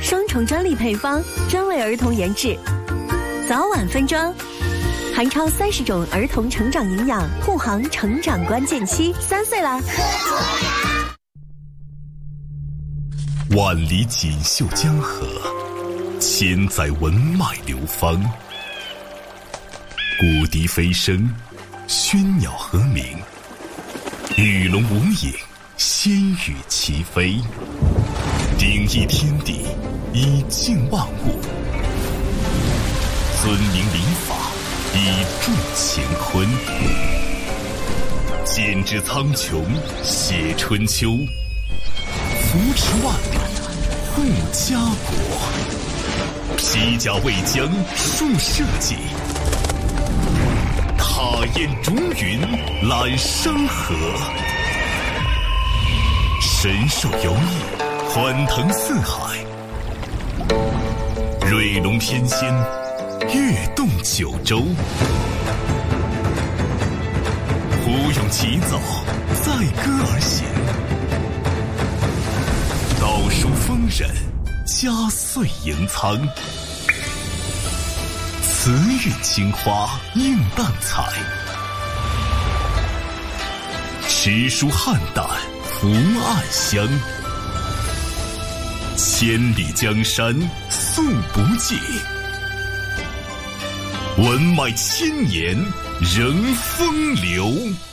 双重专利配方，专为儿童研制，早晚分装，含超30种儿童成长营养，护航成长关键期，3岁啦！ 万里锦绣江河，千载文脉流芳。谷笛飞声，喧鸟和鸣，鱼龙无影，仙羽齐飞。顶一天地，以静万物，尊明礼法，以重乾坤。剪纸苍穹，写春秋，扶持万里，护家国。披甲为将，树社稷，踏烟逐云，揽山河。神兽游弋，欢腾四海。瑞龙翩跹，跃动九州。胡咏其奏，载歌而行。道书丰稔，佳岁盈仓。慈韵青花，映淡彩。诗书汉旦，福暗香。千里江山，诉不尽。文脉千年，仍风流。